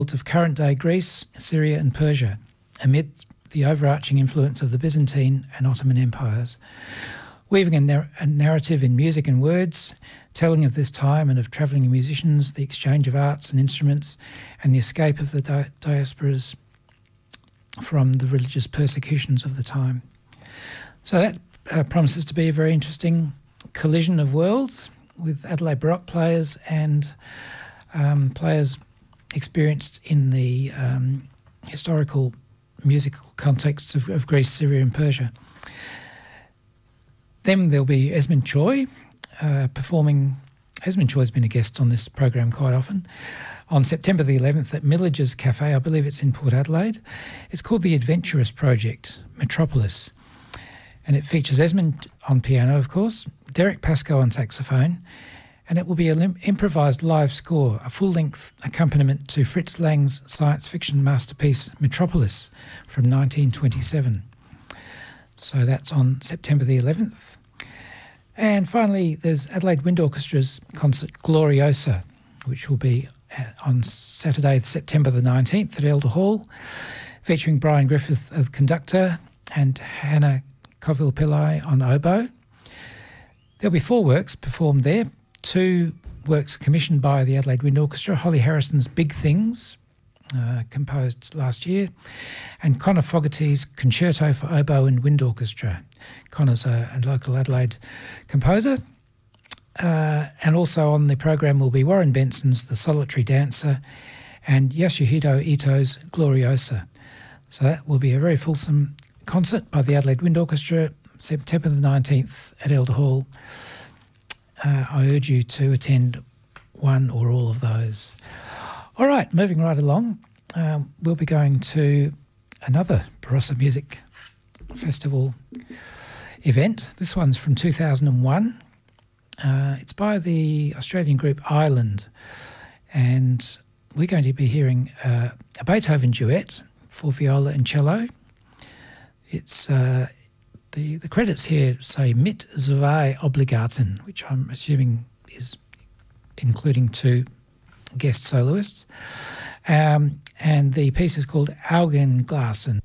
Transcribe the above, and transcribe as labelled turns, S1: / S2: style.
S1: of current-day Greece, Syria and Persia, amid the overarching influence of the Byzantine and Ottoman empires, weaving a narrative in music and words, telling of this time and of travelling musicians, the exchange of arts and instruments, and the escape of the diasporas from the religious persecutions of the time. So that promises to be a very interesting collision of worlds, with Adelaide Baroque players and players experienced in the historical musical contexts of Greece, Syria and Persia. Then there'll be Esmond Choi performing. Esmond Choi's been a guest on this program quite often. On September the 11th at Millage's Cafe, I believe it's in Port Adelaide. It's called the Adventurous Project, Metropolis. And it features Esmond on piano, of course, Derek Pascoe on saxophone, and it will be an improvised live score, a full-length accompaniment to Fritz Lang's science fiction masterpiece Metropolis from 1927. So that's on September the 11th. And finally, there's Adelaide Wind Orchestra's concert Gloriosa, which will be on Saturday, September the 19th at Elder Hall, featuring Brian Griffith as conductor and Hannah Colville-Pillai on oboe. There'll be 4 works performed there, 2 works commissioned by the Adelaide Wind Orchestra, Holly Harrison's Big Things, composed last year, and Connor Fogarty's Concerto for Oboe and Wind Orchestra. Connor's a local Adelaide composer. And also on the program will be Warren Benson's The Solitary Dancer and Yasuhiro Ito's Gloriosa. So that will be a very fulsome concert by the Adelaide Wind Orchestra, September the 19th at Elder Hall. I urge you to attend one or all of those. All right, moving right along, we'll be going to another Barossa Music Festival event. This one's from 2001. It's by the Australian group Island, and we're going to be hearing a Beethoven duet for viola and cello. It's the credits here say Mit zwei Obligaten, which I'm assuming is including 2 guest soloists. And the piece is called Augenglasen.